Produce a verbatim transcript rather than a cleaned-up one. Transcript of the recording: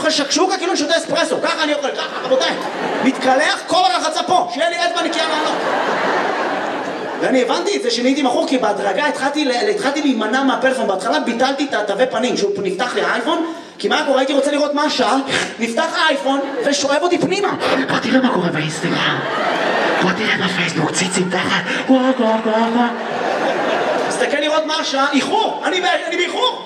אוכל שקשוקה כאילו אני שותה אספרסו, ככה אני אוכל, ככה רבותיי, מתקלח כל הרחצה פה, שיהיה לי אצבע נקייה לעלות. ואני הבנתי את זה שנהייתי מכור, כי בהדרגה התחלתי, התחלתי להימנע מהפלאפון, בהתחלה ביטלתי את התווי פנים, שהוא נפתח לי האייפון, כי מה קורה? הייתי רוצה לראות מה השעה, נפתח האייפון ושואב אותי פנימה. בוא תראה מה קורה באינסטגרם, בוא תראה בפייסבוק, ציצים תחת, וואו וואו וואו. תסתכל לראות מה השעה, איחור, אני באיחור.